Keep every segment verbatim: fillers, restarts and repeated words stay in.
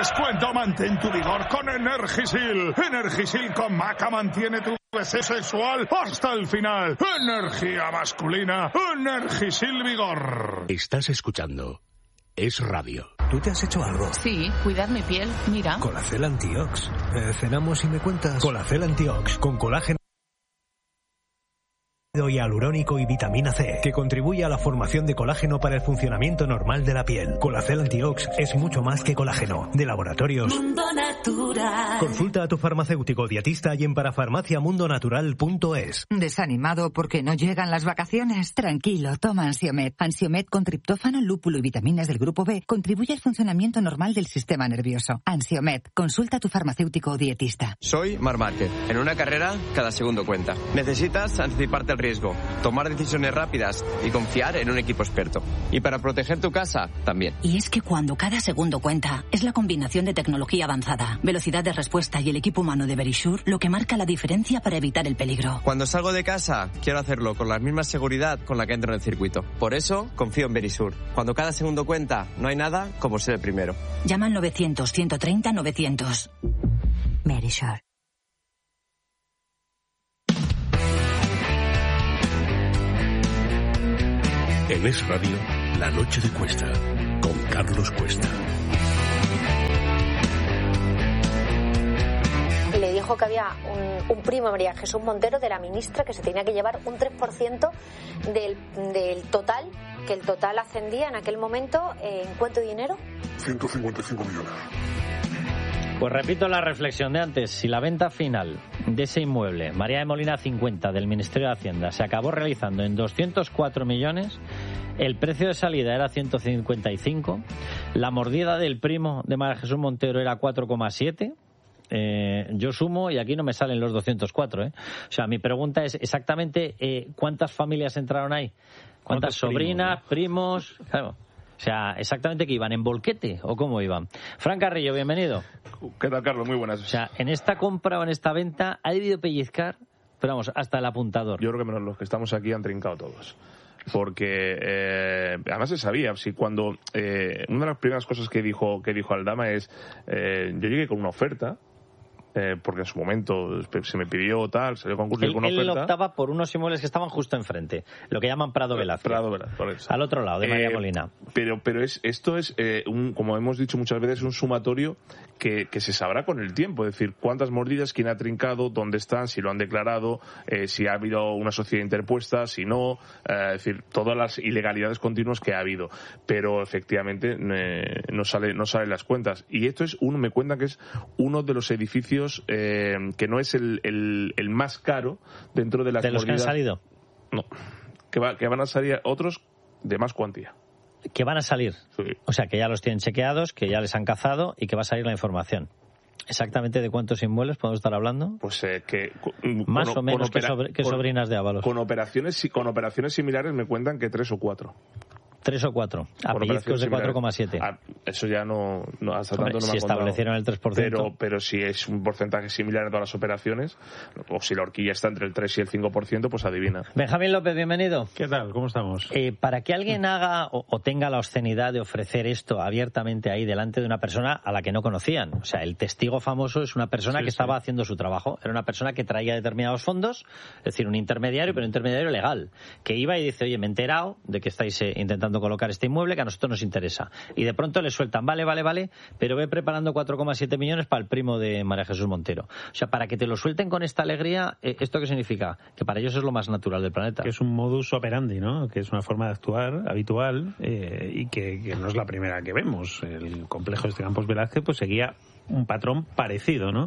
descuento. Mantén tu vigor con Energisil. Energisil con maca mantiene tu deseo sexual hasta el final. Energía masculina. Energisil Vigor. Estás escuchando Es Radio. ¿Tú te has hecho algo? Sí, cuidar mi piel, mira. Colacel Antiox. Eh, cenamos y me cuentas. Colacel Antiox, con colágeno y hialurónico y vitamina C, que contribuye a la formación de colágeno para el funcionamiento normal de la piel. Colacel Antiox es mucho más que colágeno. De Laboratorios Mundo Natural. Consulta a tu farmacéutico dietista y en parafarmacia mundo natural punto es. ¿Desanimado porque no llegan las vacaciones? Tranquilo, toma Ansiomed. Ansiomed con triptófano, lúpulo y vitaminas del grupo B contribuye al funcionamiento normal del sistema nervioso. Ansiomed, consulta a tu farmacéutico o dietista. Soy Marc Márquez. En una carrera, cada segundo cuenta. Necesitas anticiparte al riesgo, tomar decisiones rápidas y confiar en un equipo experto. Y para proteger tu casa, también. Y es que cuando cada segundo cuenta, es la combinación de tecnología avanzada, velocidad de respuesta y el equipo humano de Verisure lo que marca la diferencia para evitar el peligro. Cuando salgo de casa, quiero hacerlo con la misma seguridad con la que entro en el circuito. Por eso, confío en Verisure. Cuando cada segundo cuenta, no hay nada como ser el primero. Llama al novecientos, ciento treinta, novecientos. Verisure. En Es Radio, La Noche de Cuesta, con Carlos Cuesta. Le dijo que había un, un primo, María Jesús Montero, de la ministra, que se tenía que llevar un tres por ciento del, del total, que el total ascendía en aquel momento, ¿en cuánto dinero? ciento cincuenta y cinco millones. Pues repito la reflexión de antes. Si la venta final de ese inmueble, María de Molina cincuenta, del Ministerio de Hacienda, se acabó realizando en doscientos cuatro millones, el precio de salida era ciento cincuenta y cinco, la mordida del primo de María Jesús Montero era cuatro coma siete. Eh, yo sumo y aquí no me salen los doscientos cuatro, ¿eh? O sea, mi pregunta es exactamente eh, ¿cuántas familias entraron ahí? ¿Cuántas sobrinas, primos? primos? Claro. O sea, exactamente que iban, ¿en volquete o cómo iban? Fran Carrillo, bienvenido. ¿Qué tal, Carlos? Muy buenas. O sea, en esta compra o en esta venta ha debido pellizcar, pero vamos, hasta el apuntador. Yo creo que menos los que estamos aquí han trincado todos. Porque eh, además se sabía, si cuando eh, una de las primeras cosas que dijo que dijo Aldama es eh, yo llegué con una oferta. Eh, porque en su momento se me pidió tal, salió concurso él, con una él oferta. optaba por unos inmuebles que estaban justo enfrente, lo que llaman Prado Velázquez. Prado Velázquez, por eso. Al otro lado, de María eh, Molina. Pero pero es esto es, eh, un, como hemos dicho muchas veces, un sumatorio que, que se sabrá con el tiempo. Es decir, cuántas mordidas, quién ha trincado, dónde están, si lo han declarado, eh, si ha habido una sociedad interpuesta, si no. Eh, es decir, todas las ilegalidades continuas que ha habido. Pero efectivamente eh, no sale no salen las cuentas. Y esto es uno, me cuentan que es uno de los edificios eh, que no es el, el, el más caro dentro de las ¿De los mordidas. que han salido? No, que, va, que van a salir otros de más cuantía. Que van a salir. Sí. O sea, que ya los tienen chequeados, que ya les han cazado y que va a salir la información. ¿Exactamente de cuántos inmuebles podemos estar hablando? Pues eh, que... Más con, o menos con que, sobre, que con, sobrinas de Ábalos. Con operaciones, con operaciones similares me cuentan que tres o cuatro. Tres o cuatro, a pellizcos de cuatro coma siete. Eso ya no, no hasta Hombre, tanto no si me establecieron el tres por ciento. Pero, pero si es un porcentaje similar en todas las operaciones, o si la horquilla está entre el tres y el cinco por ciento, pues adivina. Benjamín López, bienvenido. ¿Qué tal? ¿Cómo estamos? Eh, para que alguien haga o, o tenga la obscenidad de ofrecer esto abiertamente ahí delante de una persona a la que no conocían. O sea, el testigo famoso es una persona sí, que sí. estaba haciendo su trabajo. Era una persona que traía determinados fondos, es decir, un intermediario, pero un intermediario legal, que iba y dice, oye, me he enterado de que estáis eh, intentando colocar este inmueble, que a nosotros nos interesa. Y de pronto le sueltan, vale, vale, vale, pero ve preparando cuatro coma siete millones para el primo de María Jesús Montero. O sea, para que te lo suelten con esta alegría, ¿esto qué significa? Que para ellos es lo más natural del planeta. Que es un modus operandi, ¿no? Que es una forma de actuar habitual eh, y que, que no es la primera que vemos. El complejo este Campos Velázquez pues seguía un patrón parecido, ¿no?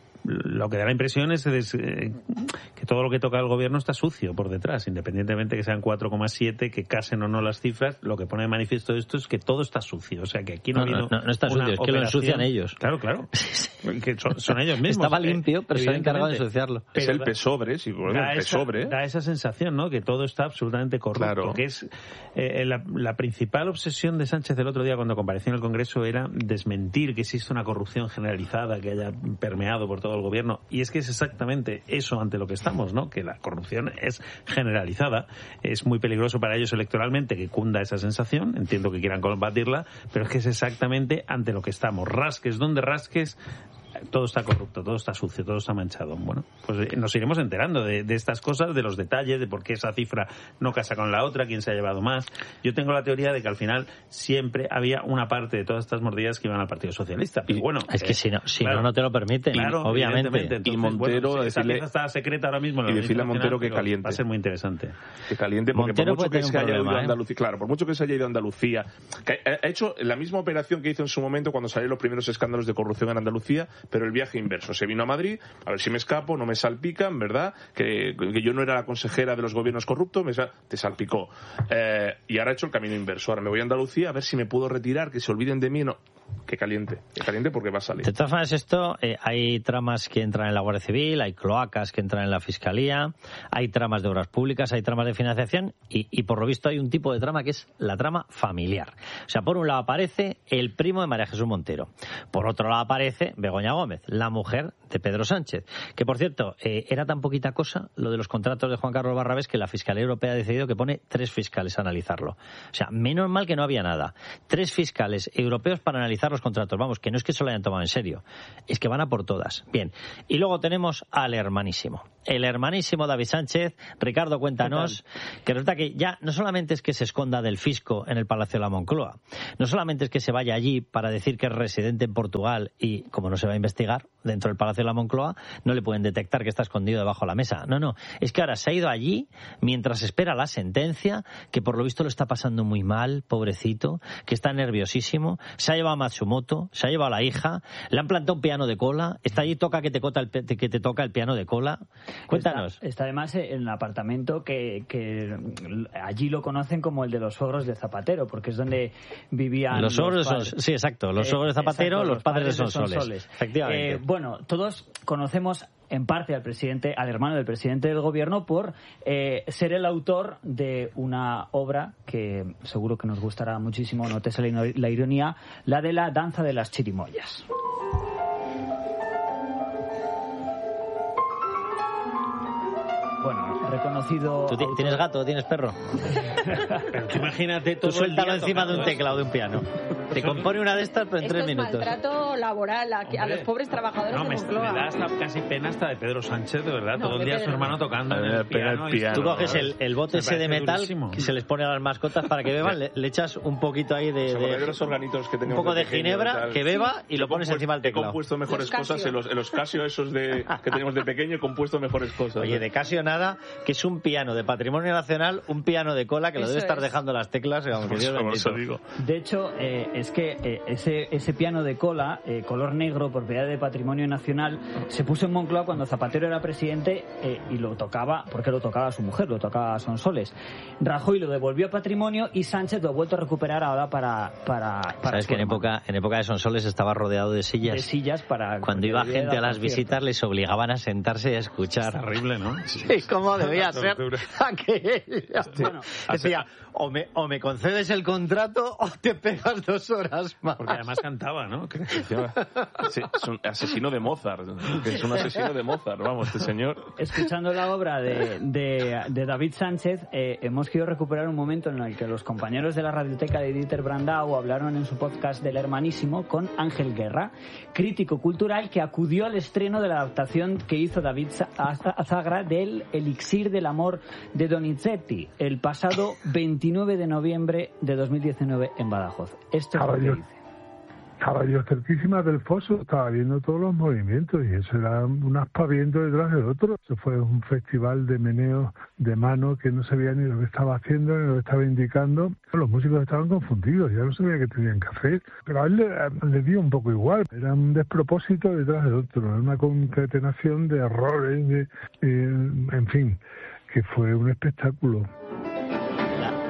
Lo que da la impresión es, es eh, que todo lo que toca el gobierno está sucio por detrás, independientemente que sean cuatro coma siete, que casen o no las cifras. Lo que pone de manifiesto esto es que todo está sucio. O sea, que aquí no, no, vino no, no está sucio, es que lo ensucian ellos. Claro, claro. Que son, son ellos mismos. Estaba limpio, pero se han encargado de ensuciarlo. Es el pesobre, sí, bueno, da el pesobre. Esa, da esa sensación, ¿no? Que todo está absolutamente corrupto. Claro. Que es eh, la, la principal obsesión de Sánchez el otro día cuando compareció en el Congreso era desmentir que existe una corrupción generalizada que haya permeado por todo del gobierno. Y es que es exactamente eso ante lo que estamos, ¿no? Que la corrupción es generalizada. Es muy peligroso para ellos electoralmente que cunda esa sensación. Entiendo que quieran combatirla, pero es que es exactamente ante lo que estamos. Rasques donde rasques, todo está corrupto, todo está sucio, todo está manchado. Bueno, pues nos iremos enterando de, de estas cosas, de los detalles, de por qué esa cifra no casa con la otra, quién se ha llevado más. Yo tengo la teoría de que al final siempre había una parte de todas estas mordidas que iban al Partido Socialista. Y bueno, es que eh, si no, si claro, no, no te lo permiten, claro, obviamente. Entonces, y Montero, bueno, esa decirle, pieza está secreta ahora mismo. Y decirle a Montero que caliente. Va a ser muy interesante. Que caliente, porque Montero por mucho que se haya problema, ido a ¿eh? Andalucía, claro, por mucho que se haya ido a Andalucía, que ha hecho la misma operación que hizo en su momento cuando salieron los primeros escándalos de corrupción en Andalucía, pero el viaje inverso. Se vino a Madrid, a ver si me escapo, no me salpican, ¿verdad? Que, que yo no era la consejera de los gobiernos corruptos, me, te salpicó. Eh, y ahora he hecho el camino inverso. Ahora me voy a Andalucía a ver si me puedo retirar, que se olviden de mí. No, que caliente, que caliente porque va a salir. De todas formas, esto, eh, hay tramas que entran en la Guardia Civil, hay cloacas que entran en la Fiscalía, hay tramas de obras públicas, hay tramas de financiación y, y por lo visto hay un tipo de trama que es la trama familiar. O sea, por un lado aparece el primo de María Jesús Montero, por otro lado aparece Begoña Gómez, la mujer de Pedro Sánchez, que por cierto, eh, era tan poquita cosa lo de los contratos de Juan Carlos Barrabés que la Fiscalía Europea ha decidido que pone tres fiscales a analizarlo. O sea, menos mal que no había nada. Tres fiscales europeos para analizar los contratos. Vamos, que no es que se lo hayan tomado en serio, es que van a por todas. Bien, y luego tenemos al hermanísimo. El hermanísimo David Sánchez. Ricardo, cuéntanos, que resulta que ya no solamente es que se esconda del fisco en el Palacio de la Moncloa, no solamente es que se vaya allí para decir que es residente en Portugal y, como no se va a investigar dentro del Palacio de la Moncloa, no le pueden detectar que está escondido debajo de la mesa. No, no, es que ahora se ha ido allí mientras espera la sentencia, que por lo visto lo está pasando muy mal, pobrecito, que está nerviosísimo, se ha llevado a Matsumoto, se ha llevado a la hija, le han plantado un piano de cola, está allí, toca que te, cota el, que te toca el piano de cola. Cuéntanos. Está, está además en el apartamento que, que allí lo conocen como el de los suegros de Zapatero, porque es donde vivían los suegros los de padres. Son, sí, exacto, los suegros de Zapatero, exacto, los, los padres, padres de de Sonsoles. Sonsoles. Efectivamente. Eh, bueno, todos conocemos en parte al presidente, al hermano del presidente del gobierno, por eh, ser el autor de una obra que seguro que nos gustará muchísimo, nótese la, la ironía, la de la danza de las chirimoyas. Bueno, reconocido... ¿Tú autor... tienes gato o tienes perro? Pero tú imagínate todo Tú suéltalo el día encima de un tocando teclado de un piano. Te compone una de estas pero en Esto tres es minutos. maltrato laboral a, a los pobres trabajadores No, de me, Moncloa. me da hasta casi pena hasta de Pedro Sánchez, de verdad. No, todo el día Pedro. su hermano tocando en el piano. el piano. Tú coges el, el bote Me ese de parece metal durísimo. que se les pone a las mascotas para que beban, le, le echas un poquito ahí de, ¿Os acordáis de de los organitos que un teníamos poco de pequeño y ginebra, tal? que beba y Yo lo pones compuesto- encima del He teclado. compuesto mejores Los cosas Casio. en los, en los Casio esos de, que teníamos de pequeño, he compuesto mejores cosas. Oye, de Casio nada, que es un piano de patrimonio nacional, un piano de cola que lo Eso debe estar es. dejando las teclas, vamos, que Dios Por bendito. eso digo. De hecho, eh, es que eh, ese, ese piano de cola, eh, color negro, propiedad de Patrimonio Nacional, se puso en Moncloa cuando Zapatero era presidente eh, y lo tocaba, porque lo tocaba su mujer, lo tocaba a Sonsoles. Rajoy lo devolvió a Patrimonio y Sánchez lo ha vuelto a recuperar ahora para... para, para Sabes su que en hermano. época, en época de Sonsoles estaba rodeado de sillas. De sillas para... Cuando iba gente a las visitas les obligaban a sentarse y a escuchar. Es terrible, ¿no? Sí, ¿cómo debía ser aquello? Bueno, Decía, o me, o me concedes el contrato o te pegas dos horas más. Porque además cantaba, ¿no? Que- Sí, es un asesino de Mozart. Es un asesino de Mozart, vamos, este señor. Escuchando la obra de, de, de David Sánchez, eh, hemos querido recuperar un momento en el que los compañeros de la radioteca de Dieter Brandau hablaron en su podcast del Hermanísimo con Ángel Guerra, crítico cultural que acudió al estreno de la adaptación que hizo David Azagra del Elixir del Amor de Donizetti el pasado veintinueve de noviembre de dos mil diecinueve en Badajoz. Esto es lo que Caballo. dice. Estaba yo cerquísima del foso, estaba viendo todos los movimientos y eso era un aspaviento detrás del otro. Eso fue un festival de meneo de mano que no sabía ni lo que estaba haciendo ni lo que estaba indicando. Los músicos estaban confundidos, ya no sabía qué tenían que hacer. Pero a él le, le dio un poco igual, era un despropósito detrás del otro, era una concatenación de errores, de, eh, en fin, que fue un espectáculo.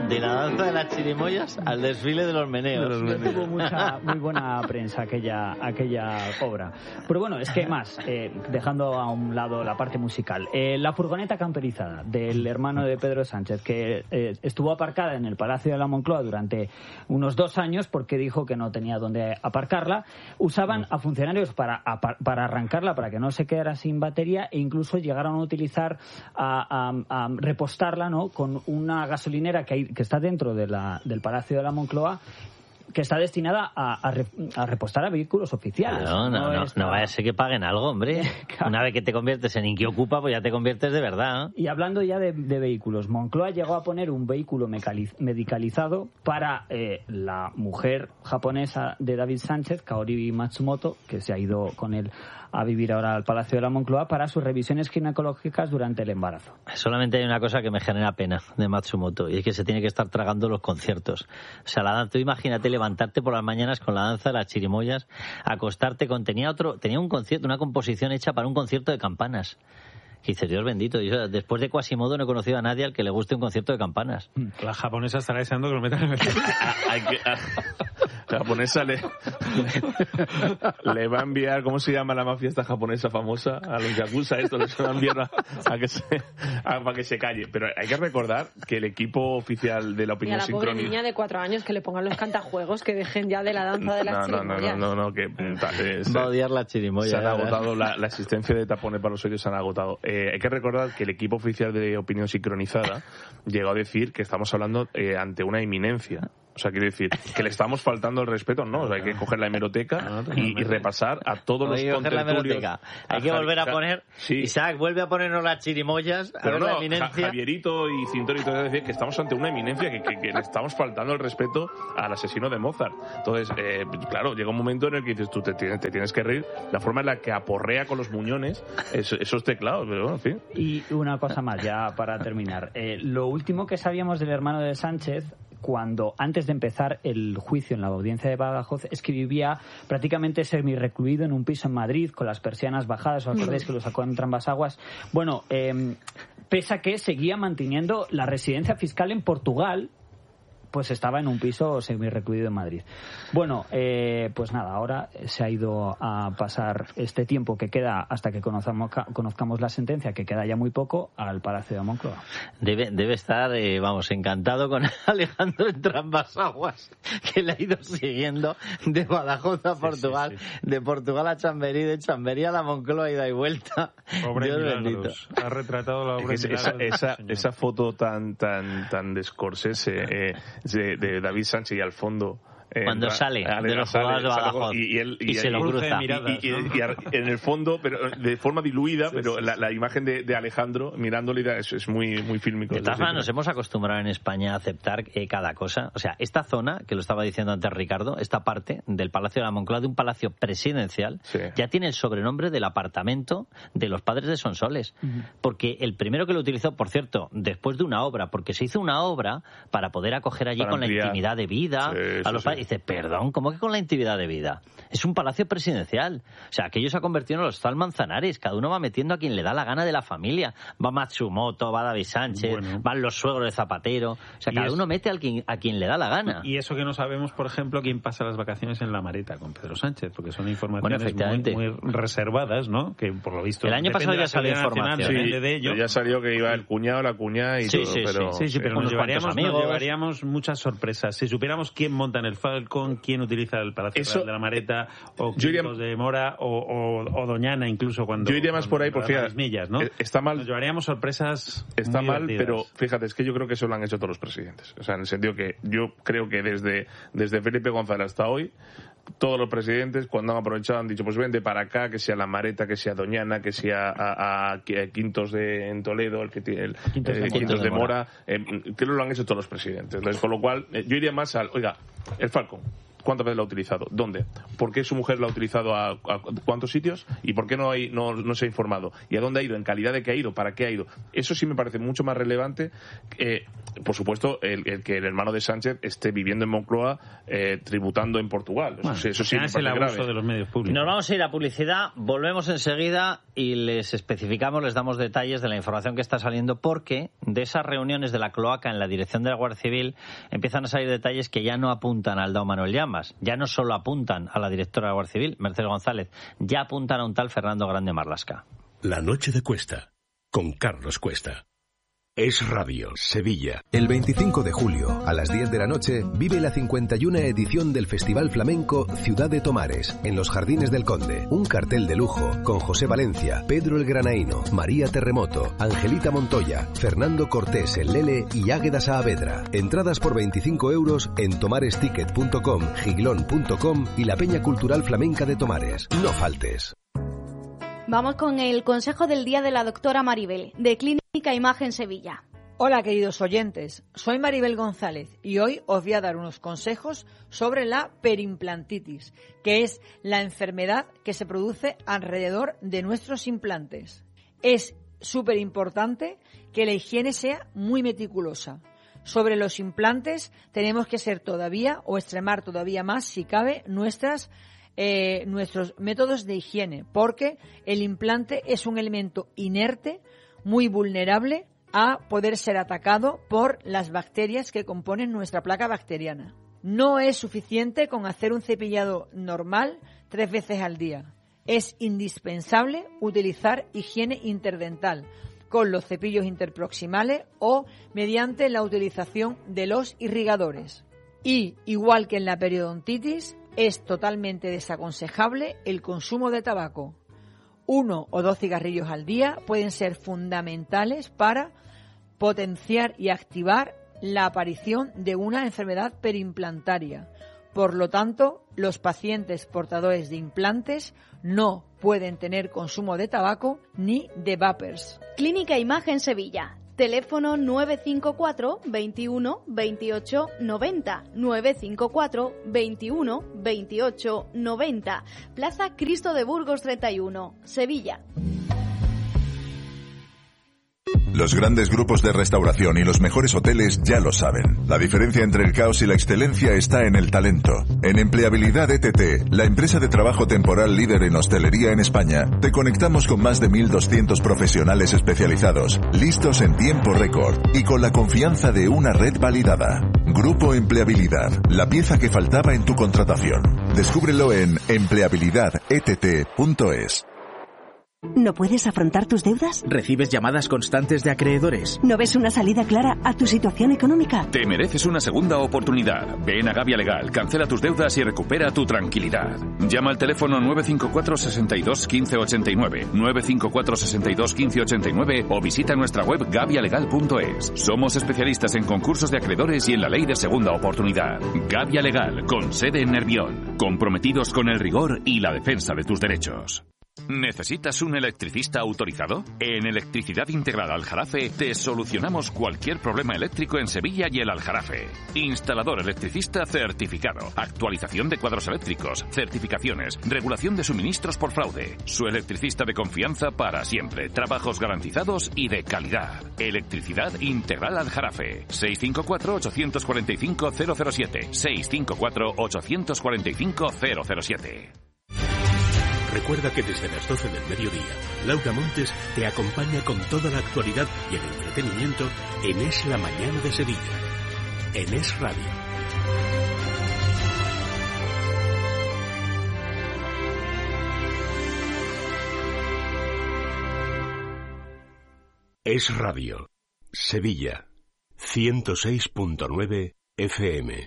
de la danza de las chirimoyas al desfile de los meneos. De los meneos. Tuvo mucha, muy buena prensa aquella, aquella obra. Pero bueno, es que más, eh, dejando a un lado la parte musical, eh, la furgoneta camperizada del hermano de Pedro Sánchez, que eh, estuvo aparcada en el Palacio de la Moncloa durante unos dos años porque dijo que no tenía dónde aparcarla, usaban a funcionarios para, a, para arrancarla, para que no se quedara sin batería, e incluso llegaron a utilizar a, a, a repostarla, ¿no?, con una gasolinera que, hay, que está dentro de la, del Palacio de la Moncloa, que está destinada a, a, re, a repostar a vehículos oficiales. No, no, no, no, no vaya a ser que paguen algo, hombre. Claro. Una vez que te conviertes en Inquiocupa, pues ya te conviertes de verdad, ¿eh? Y hablando ya de, de vehículos, Moncloa llegó a poner un vehículo medicalizado para eh, la mujer japonesa de David Sánchez, Kaori Matsumoto, que se ha ido con él a vivir ahora al Palacio de la Moncloa para sus revisiones ginecológicas durante el embarazo. Solamente hay una cosa que me genera pena de Matsumoto, y es que se tiene que estar tragando los conciertos. O sea, la danza, tú imagínate levantarte por las mañanas con la danza de las chirimoyas, acostarte con... Tenía otro, tenía un concierto, una composición hecha para un concierto de campanas. Y dices, Dios bendito, yo después de Quasimodo no he conocido a nadie al que le guste un concierto de campanas. La japonesa estará deseando que lo metan en el... Hay que... La japonesa le, le va a enviar, ¿cómo se llama la mafia esta japonesa famosa? A los yakuza, esto les va a enviar a, a que se, a, para que se calle. Pero hay que recordar que el equipo oficial de la opinión sincronizada... Y a la pobre niña de cuatro años que le pongan los cantajuegos, que dejen ya de la danza de las no, chirimoyas. No, no, no, no, que... Eh, va a odiar la chirimoya. Se han agotado, la, la existencia de tapones para los oídos se han agotado. Eh, hay que recordar que el equipo oficial de opinión sincronizada llegó a decir que estamos hablando eh, ante una inminencia. O sea, quiero decir, que le estamos faltando el respeto, ¿no? O sea, hay que coger la hemeroteca y, y repasar a todos los contertulios. Hay que volver a poner... Sí. Isaac, vuelve a ponernos las chirimoyas, a Pero ver no, la eminencia. Javierito y Cintorito decir que estamos ante una eminencia, que, que, que le estamos faltando el respeto al asesino de Mozart. Entonces, eh, claro, llega un momento en el que dices, tú te tienes, te tienes que reír. La forma en la que aporrea con los muñones esos, esos teclados, pero bueno, en fin. Y una cosa más, ya para terminar. Eh, lo último que sabíamos del hermano de Sánchez, cuando antes de empezar el juicio en la audiencia de Badajoz, es que vivía prácticamente semi-recluido en un piso en Madrid con las persianas bajadas. ¿Os acordáis que lo sacó en ambas aguas? Bueno, eh, pese a que seguía manteniendo la residencia fiscal en Portugal, pues estaba en un piso semi-recluido en Madrid. Bueno, eh, pues nada, ahora se ha ido a pasar este tiempo que queda hasta que conozcamos, conozcamos la sentencia, que queda ya muy poco, al Palacio de Moncloa. Debe, debe estar, eh, vamos, encantado con Alejandro entre ambas aguas, que le ha ido siguiendo de Badajoz a Portugal, sí, sí, sí. de Portugal a Chamberí, de Chamberí a la Moncloa, ida y vuelta. Pobre Dios bendito. Ha retratado la obra. Es esa, esa, esa foto tan, tan, tan de Scorsese, eh, De, de David Sánchez y al fondo eh, cuando sale a, de los jugadores de Badajoz y, y, él, y, y se y, lo cruza miradas, y, y, ¿no? y, y en el fondo pero de forma diluida sí, pero sí, la, la imagen de, de Alejandro mirándole es, es muy muy fílmico. De todas maneras nos hemos acostumbrado en España a aceptar eh, cada cosa. O sea, esta zona que lo estaba diciendo antes Ricardo, esta parte del Palacio de la Moncloa, de un palacio presidencial, sí. ya tiene el sobrenombre del apartamento de los padres de Sonsoles, uh-huh. porque el primero que lo utilizó, por cierto, después de una obra, porque se hizo una obra para poder acoger allí para con ampliar. La intimidad de vida sí, a los sí, padres. Sí. Dice, perdón, ¿cómo que con la intimidad de vida? Es un palacio presidencial. O sea, aquello se ha convertido en los tal Manzanares. Cada uno va metiendo a quien le da la gana de la familia. Va Matsumoto, va David Sánchez, bueno. van los suegros de Zapatero. O sea, cada es... uno mete a quien, a quien le da la gana. Y eso que no sabemos, por ejemplo, quién pasa las vacaciones en la Mareta con Pedro Sánchez, porque son informaciones bueno, muy, muy reservadas, ¿no? Que por lo visto... El año pasado ya salió información. Sí, ¿eh? de ello. Ya salió que iba el cuñado, la cuñada y sí, todo. Sí, pero, sí, sí, sí, pero nos llevaríamos, nos llevaríamos muchas sorpresas. Si supiéramos quién monta en el Falcon, quién utiliza el Palacio Eso, de la Mareta, o Quintos de Mora, o, o, o Doñana, incluso cuando... Yo iría más por ahí, por fíjate, millas, ¿no? Está mal... Nos llevaríamos sorpresas Está muy mal, divertidas. Pero fíjate, es que yo creo que eso lo han hecho todos los presidentes. O sea, en el sentido que yo creo que desde, desde Felipe González hasta hoy, todos los presidentes, cuando han aprovechado, han dicho, pues vente para acá, que sea la Mareta, que sea Doñana, que sea a, a, a Quintos de en Toledo, el que tiene el Quintos, eh, Quintos de Mora. Eh, creo que lo han hecho todos los presidentes. Entonces, con lo cual, eh, yo iría más al, oiga, el Falcon. ¿cuántas veces la ha utilizado? ¿Dónde? ¿Por qué su mujer la ha utilizado a, a cuántos sitios? ¿Y por qué no, hay, no, no se ha informado? ¿Y a dónde ha ido? ¿En calidad de qué ha ido? ¿Para qué ha ido? Eso sí me parece mucho más relevante. Eh, por supuesto, el, el que el hermano de Sánchez esté viviendo en Moncloa, eh, tributando en Portugal. Bueno, eso, eso sí me es el parece abuso grave. de los medios públicos. Nos vamos a ir a publicidad, volvemos enseguida y les especificamos, les damos detalles de la información que está saliendo, porque de esas reuniones de la cloaca en la dirección de la Guardia Civil empiezan a salir detalles que ya no apuntan al Aldao Manuel Llamas, ya no solo apuntan a la directora de la Guardia Civil, Mercedes González, ya apuntan a un tal Fernando Grande Marlasca. La noche de Cuesta, con Carlos Cuesta. Es Radio, Sevilla. El veinticinco de julio, a las diez de la noche, vive la cincuenta y una edición del Festival Flamenco Ciudad de Tomares, en los Jardines del Conde. Un cartel de lujo, con José Valencia, Pedro el Granaíno, María Terremoto, Angelita Montoya, Fernando Cortés el Lele y Águeda Saavedra. Entradas por veinticinco euros en tomaresticket punto com, giglón punto com y la Peña Cultural Flamenca de Tomares. No faltes. Vamos con el consejo del día de la doctora Maribel, de Clínica Imagen Sevilla. Hola, queridos oyentes. Soy Maribel González y hoy os voy a dar unos consejos sobre la perimplantitis, que es la enfermedad que se produce alrededor de nuestros implantes. Es súper importante que la higiene sea muy meticulosa. Sobre los implantes tenemos que ser todavía o extremar todavía más, si cabe, nuestras Eh, nuestros métodos de higiene, porque el implante es un elemento inerte, muy vulnerable a poder ser atacado por las bacterias que componen nuestra placa bacteriana. No es suficiente con hacer un cepillado normal tres veces al día. Es indispensable utilizar higiene interdental con los cepillos interproximales o mediante la utilización de los irrigadores. Y, igual que en la periodontitis, es totalmente desaconsejable el consumo de tabaco. Uno o dos cigarrillos al día pueden ser fundamentales para potenciar y activar la aparición de una enfermedad perimplantaria. Por lo tanto, los pacientes portadores de implantes no pueden tener consumo de tabaco ni de vapers. Clínica Imagen Sevilla. Teléfono nueve cinco cuatro, veintiuno, veintiocho, noventa, nueve cinco cuatro, veintiuno, veintiocho, noventa. Plaza Cristo de Burgos treinta y uno, Sevilla. Los grandes grupos de restauración y los mejores hoteles ya lo saben. La diferencia entre el caos y la excelencia está en el talento. En Empleabilidad E T T, la empresa de trabajo temporal líder en hostelería en España, te conectamos con más de mil doscientos profesionales especializados, listos en tiempo récord y con la confianza de una red validada. Grupo Empleabilidad, la pieza que faltaba en tu contratación. Descúbrelo en empleabilidad e t t punto es. ¿No puedes afrontar tus deudas? ¿Recibes llamadas constantes de acreedores? ¿No ves una salida clara a tu situación económica? Te mereces una segunda oportunidad. Ven a Gavia Legal, cancela tus deudas y recupera tu tranquilidad. Llama al teléfono nueve cinco cuatro, seis dos, uno cinco ocho nueve, nueve cinco cuatro, seis dos, uno cinco ocho nueve o visita nuestra web gavia legal punto es. Somos especialistas en concursos de acreedores y en la ley de segunda oportunidad. Gavia Legal, con sede en Nervión. Comprometidos con el rigor y la defensa de tus derechos. ¿Necesitas un electricista autorizado? En Electricidad Integrada Aljarafe te solucionamos cualquier problema eléctrico en Sevilla y el Aljarafe. Instalador electricista certificado, actualización de cuadros eléctricos, certificaciones, regulación de suministros por fraude. Su electricista de confianza para siempre, trabajos garantizados y de calidad. Electricidad Integral Aljarafe. seis cinco cuatro, ocho cuatro cinco, cero cero siete. seis cinco cuatro, ocho cuatro cinco, cero cero siete. Recuerda que desde las doce del mediodía, Laura Montes te acompaña con toda la actualidad y el entretenimiento en Es la Mañana de Sevilla, en Es Radio. Es Radio, Sevilla, ciento seis punto nueve F M.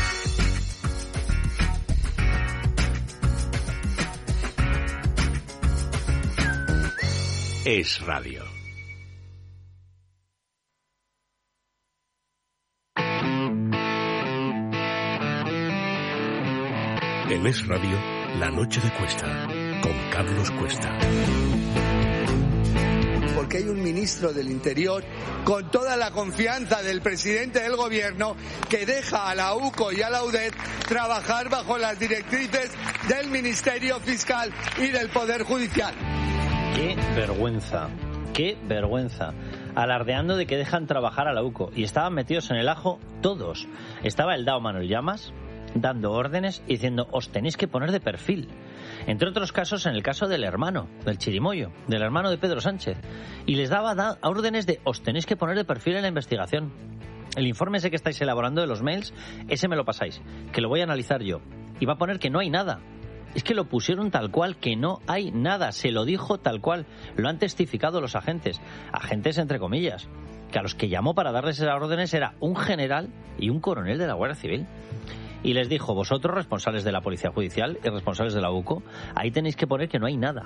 Es Radio. En Es Radio, La Noche de Cuesta, con Carlos Cuesta. porque hay un ministro del Interior con toda la confianza del presidente del gobierno que deja a la UCO y a la UDET trabajar bajo las directrices del Ministerio Fiscal y del Poder Judicial. Qué vergüenza, qué vergüenza. Alardeando de que dejan trabajar a la UCO. Y estaban metidos en el ajo todos. Estaba el Dao Manuel Llamas dando órdenes y diciendo, os tenéis que poner de perfil. Entre otros casos, en el caso del hermano, del Chirimoyo, del hermano de Pedro Sánchez. Y les daba da- órdenes de, os tenéis que poner de perfil en la investigación. El informe ese que estáis elaborando de los mails, ese me lo pasáis, que lo voy a analizar yo. Y va a poner que no hay nada. Es que lo pusieron tal cual, que no hay nada. Se lo dijo tal cual. Lo han testificado los agentes. Agentes entre comillas. Que a los que llamó para darles esas órdenes era un general y un coronel de la Guardia Civil. Y les dijo, vosotros, responsables de la Policía Judicial y responsables de la UCO, ahí tenéis que poner que no hay nada.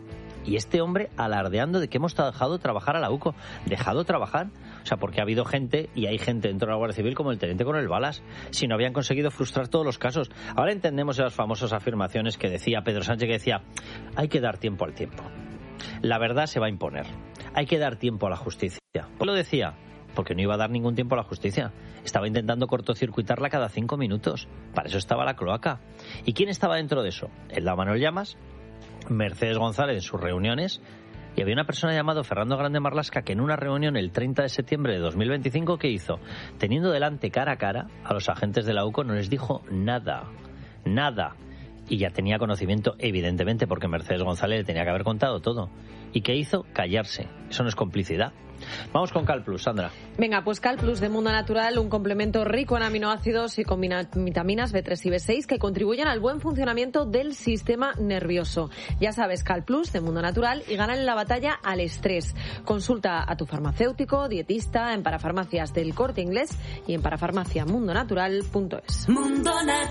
Y este hombre alardeando de que hemos dejado trabajar a la UCO. ¿Dejado trabajar? O sea, porque ha habido gente, y hay gente dentro de la Guardia Civil como el teniente coronel Balas, si no habían conseguido frustrar todos los casos. Ahora entendemos esas famosas afirmaciones que decía Pedro Sánchez, que decía, hay que dar tiempo al tiempo. La verdad se va a imponer. Hay que dar tiempo a la justicia. Pues lo decía, porque no iba a dar ningún tiempo a la justicia. Estaba intentando cortocircuitarla cada cinco minutos. Para eso estaba la cloaca. ¿Y quién estaba dentro de eso? El Dao Manuel Llamas, Mercedes González en sus reuniones, y había una persona llamada Fernando Grande Marlaska que en una reunión el treinta de septiembre de dos mil veinticinco, ¿qué hizo? Teniendo delante cara a cara a los agentes de la UCO, no les dijo nada, nada. Y ya tenía conocimiento, evidentemente, porque Mercedes González le tenía que haber contado todo. ¿Y qué hizo? Callarse. Eso no es complicidad. Vamos con Cal Plus, Sandra. Venga, pues Cal Plus de Mundo Natural, un complemento rico en aminoácidos y con vitaminas B tres y B seis que contribuyen al buen funcionamiento del sistema nervioso. Ya sabes, Cal Plus de Mundo Natural y ganan la batalla al estrés. Consulta a tu farmacéutico, dietista, en parafarmacias del Corte Inglés y en parafarmacia mundo natural punto es. Mundo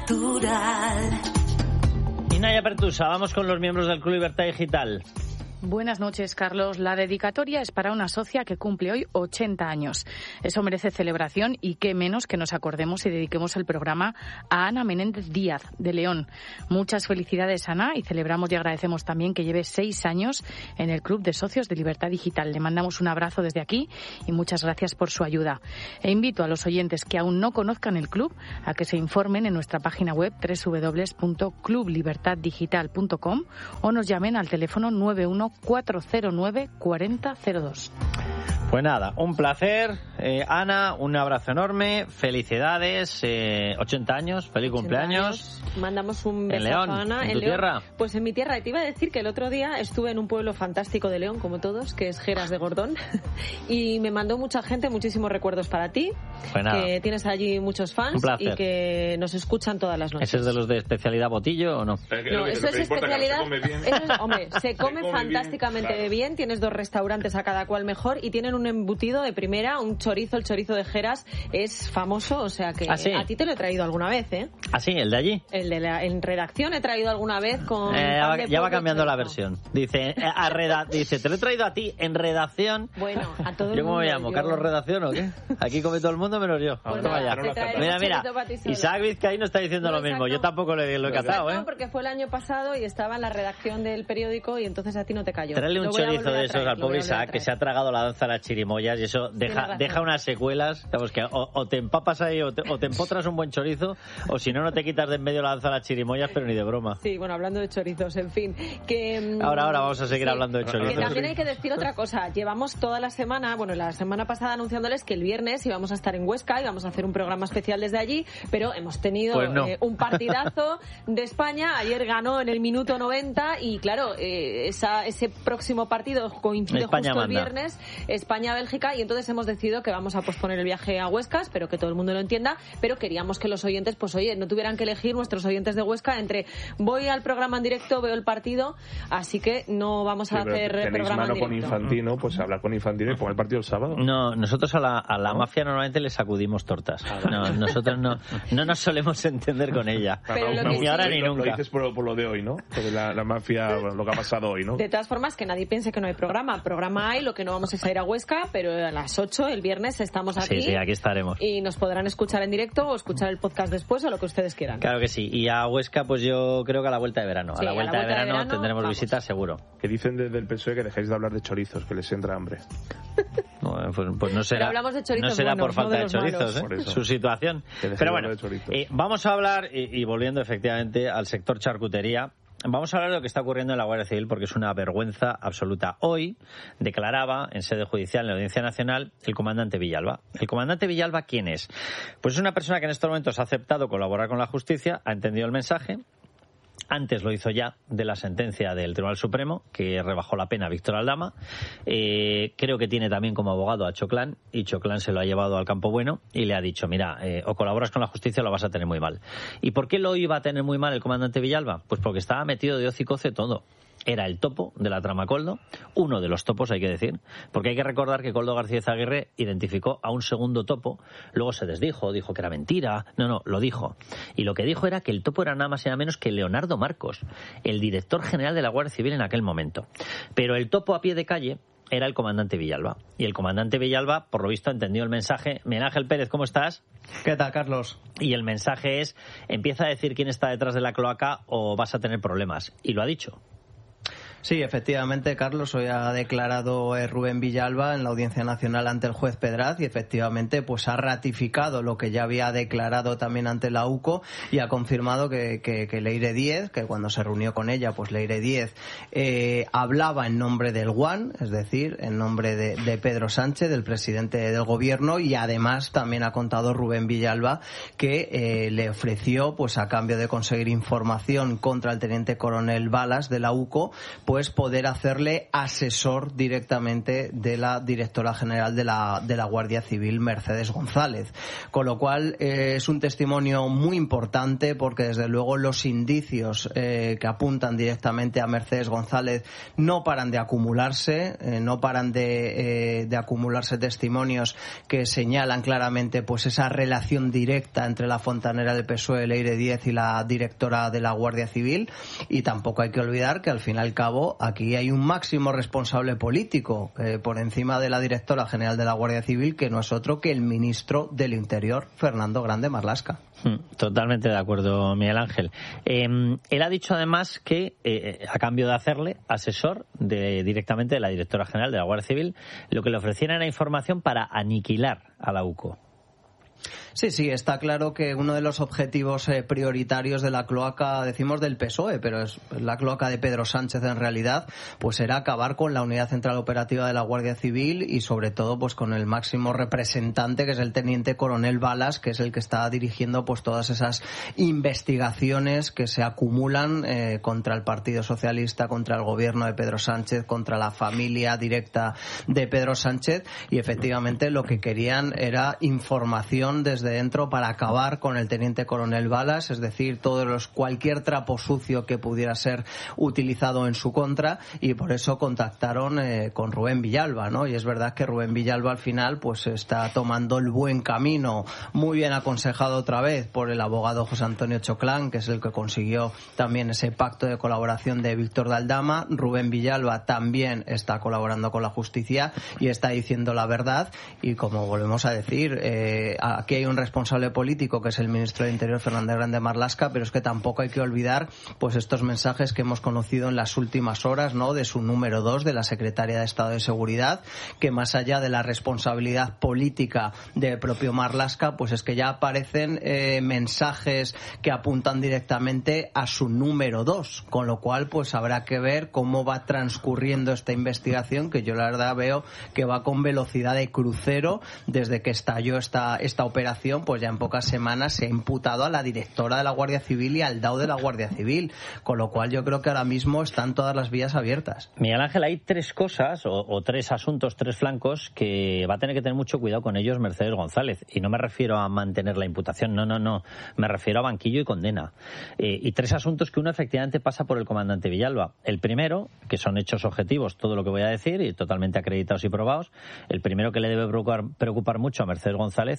Natural. Y Naya Pertusa, vamos con los miembros del Club Libertad Digital. Buenas noches, Carlos. La dedicatoria es para una socia que cumple hoy ochenta años. Eso merece celebración y qué menos que nos acordemos y dediquemos el programa a Ana Menéndez Díaz, de León. Muchas felicidades, Ana, y celebramos y agradecemos también que lleve seis años en el Club de Socios de Libertad Digital. Le mandamos un abrazo desde aquí y muchas gracias por su ayuda. E invito a los oyentes que aún no conozcan el club a que se informen en nuestra página web doble u doble u doble u punto club libertad digital punto com o nos llamen al teléfono nueve uno cuatro cero nueve cuatro cero cero dos. Pues nada, un placer. Eh, Ana, un abrazo enorme. Felicidades. Eh, ochenta años. Feliz cumpleaños. Años. Mandamos un besazo en León, a Ana. ¿En, ¿En tu León? tierra? Pues en mi tierra. Y te iba a decir que el otro día estuve en un pueblo fantástico de León, como todos, que es Geras de Gordón. Y me mandó mucha gente muchísimos recuerdos para ti. Pues nada. Que tienes allí muchos fans Un placer. y que nos escuchan todas las noches. ¿Ese es de los de especialidad botillo o no? No, eso es especialidad. Eso es- hombre, se come, come bien, fantásticamente bien, claro. Tienes dos restaurantes a cada cual mejor y tienen un embutido de primera, un chorizo, el chorizo de Geras es famoso, o sea que ¿Ah, sí? a ti te lo he traído alguna vez, ¿eh? ¿Ah, sí? ¿El de allí? El de la, en redacción he traído alguna vez con Eh, ya pan va, de ya va pollo y cambiando la chorizo. versión. Dice, eh, a reda- dice, te lo he traído a ti en redacción. Bueno, a todo el ¿Yo cómo me mundo, llamo? yo- ¿Carlos Redacción o qué? Aquí come todo el mundo menos yo. Pues Toma nada, ya. te traeré Mira, un mira, chorito para ti sola. Isaac Vizcaíno está diciendo No, lo mismo. exacto. Yo tampoco lo he, lo he cazado, ¿eh? No, porque fue el año pasado y estaba en la redacción del periódico y entonces a ti no te cayó. Traerle un Lo voy a chorizo volver a de esos traer, al lo voy pobre a volver a Isaac, que traer. se ha tragado la danza de las chirimoyas y eso deja, razón. deja unas secuelas. Vamos, que o, o te empapas ahí o te, o te empotras un buen chorizo o si no, no te quitas de en medio la danza de las chirimoyas, pero ni de broma. Sí, bueno, hablando de chorizos, en fin. Que, mm, Ahora, ahora vamos a seguir sí, hablando de que chorizos. también hay que decir otra cosa. Llevamos toda la semana, bueno, la semana pasada anunciándoles que el viernes íbamos a estar en Huesca y vamos a hacer un programa especial desde allí, pero hemos tenido Pues no. eh, un partidazo de España. Ayer ganó en el minuto noventa y, claro, eh, esa, ese próximo partido coincide España justo el manda. viernes, España-Bélgica, y entonces hemos decidido que vamos a posponer el viaje a Huesca. Espero que todo el mundo lo entienda, pero queríamos que los oyentes, pues oye, no tuvieran que elegir, nuestros oyentes de Huesca, entre voy al programa en directo, veo el partido, así que no vamos a Sí, pero hacer tenéis programa mano en con directo. Infantino, pues habla con Infantino y pon el partido el sábado. No, nosotros a la, a la mafia normalmente le sacudimos tortas. No, nosotros no, no nos solemos entender con ella. Pero lo que ni ahora sí- ni Lo, lo nunca. dices por, por lo de hoy, ¿no? Porque la, la mafia, bueno, lo que ha pasado hoy, ¿no? De todas formas, que nadie piense que no hay programa. Programa hay, lo que no vamos es a ir a Huesca, pero a las ocho el viernes viernes estamos aquí. Sí, sí, aquí estaremos. Y nos podrán escuchar en directo o escuchar el podcast después o lo que ustedes quieran. Claro que sí. Y a Huesca, pues yo creo que a la vuelta de verano. Sí, a la vuelta, a la vuelta de, verano de verano tendremos vamos. visitas seguro. Que dicen desde el P S O E que dejéis de hablar de chorizos, que les entra hambre. No, pues, pues no será, Pero hablamos de chorizos no será buenos, por falta no de de chorizos, ¿eh? Por eso. Su situación. Pero bueno, eh, vamos a hablar, y, y volviendo efectivamente al sector charcutería, vamos a hablar de lo que está ocurriendo en la Guardia Civil porque es una vergüenza absoluta. Hoy declaraba en sede judicial, en la Audiencia Nacional, el comandante Villalba. ¿El comandante Villalba quién es? Pues es una persona que en estos momentos ha aceptado colaborar con la justicia, ha entendido el mensaje. Antes lo hizo ya de la sentencia del Tribunal Supremo, que rebajó la pena a Víctor Aldama. Eh, creo que tiene también como abogado a Choclán, y Choclán se lo ha llevado al campo bueno y le ha dicho, mira, eh, o colaboras con la justicia o lo vas a tener muy mal. ¿Y por qué lo iba a tener muy mal el comandante Villalba? Pues porque estaba metido de hocicoce todo. Era el topo de la trama Coldo, uno de los topos hay que decir, porque hay que recordar que Coldo García Aguirre identificó a un segundo topo, luego se desdijo, dijo que era mentira, no, no, lo dijo. Y lo que dijo era que el topo era nada más y nada menos que Leonardo Marcos, el director general de la Guardia Civil en aquel momento. Pero el topo a pie de calle era el comandante Villalba. Y el comandante Villalba, por lo visto, entendió el mensaje. Miguel Ángel Pérez, ¿cómo estás? ¿Qué tal, Carlos? Y el mensaje es, empieza a decir quién está detrás de la cloaca o vas a tener problemas. Y lo ha dicho. Sí, efectivamente, Carlos, hoy ha declarado eh, Rubén Villalba en la Audiencia Nacional ante el juez Pedraz y efectivamente pues ha ratificado lo que ya había declarado también ante la U C O y ha confirmado que, que, que Leire Díez, que cuando se reunió con ella, pues Leire Díez eh, hablaba en nombre del G U A N, es decir, en nombre de, de Pedro Sánchez, del presidente del gobierno, y además también ha contado Rubén Villalba que eh, le ofreció, pues a cambio de conseguir información contra el teniente coronel Balas de la U C O, pues poder hacerle asesor directamente de la directora general de la, de la Guardia Civil, Mercedes González. Con lo cual eh, es un testimonio muy importante porque desde luego los indicios eh, que apuntan directamente a Mercedes González no paran de acumularse, eh, no paran de, eh, de acumularse testimonios que señalan claramente pues esa relación directa entre la fontanera del P S O E, Leire Díez, y la directora de la Guardia Civil. Y tampoco hay que olvidar que al fin y al cabo aquí hay un máximo responsable político eh, por encima de la directora general de la Guardia Civil, que no es otro que el ministro del Interior, Fernando Grande Marlaska. Totalmente de acuerdo, Miguel Ángel. Eh, él ha dicho además que eh, a cambio de hacerle asesor de, directamente de la directora general de la Guardia Civil, lo que le ofrecieran era información para aniquilar a la U C O. Sí, sí, está claro que uno de los objetivos eh, prioritarios de la cloaca, decimos del P S O E, pero es la cloaca de Pedro Sánchez en realidad, pues era acabar con la Unidad Central Operativa de la Guardia Civil y sobre todo pues con el máximo representante, que es el teniente coronel Balas, que es el que está dirigiendo pues todas esas investigaciones que se acumulan eh, contra el Partido Socialista, contra el gobierno de Pedro Sánchez, contra la familia directa de Pedro Sánchez, y efectivamente lo que querían era información desde dentro para acabar con el teniente coronel Balas, es decir, todos los cualquier trapo sucio que pudiera ser utilizado en su contra, y por eso contactaron eh, con Rubén Villalba, ¿no? Y es verdad que Rubén Villalba al final pues está tomando el buen camino, muy bien aconsejado otra vez por el abogado José Antonio Choclán, que es el que consiguió también ese pacto de colaboración de Víctor de Aldama. Rubén Villalba también está colaborando con la justicia y está diciendo la verdad, y como volvemos a decir, eh, aquí hay un responsable político que es el ministro de Interior, Fernando Grande Marlaska, pero es que tampoco hay que olvidar pues estos mensajes que hemos conocido en las últimas horas, ¿no?, de su número dos, de la secretaria de Estado de Seguridad, que más allá de la responsabilidad política del propio Marlaska, pues es que ya aparecen eh, mensajes que apuntan directamente a su número dos, con lo cual pues habrá que ver cómo va transcurriendo esta investigación, que yo la verdad veo que va con velocidad de crucero desde que estalló esta, esta operación. Pues ya en pocas semanas se ha imputado a la directora de la Guardia Civil y al D A O de la Guardia Civil, con lo cual yo creo que ahora mismo están todas las vías abiertas. Miguel Ángel, hay tres cosas o, o tres asuntos, tres flancos que va a tener que tener mucho cuidado con ellos Mercedes González, y no me refiero a mantener la imputación, no, no, no, me refiero a banquillo y condena, eh, y tres asuntos que uno efectivamente pasa por el comandante Villalba. El primero, que son hechos objetivos, todo lo que voy a decir, y totalmente acreditados y probados. El primero que le debe preocupar, preocupar mucho a Mercedes González, evidentemente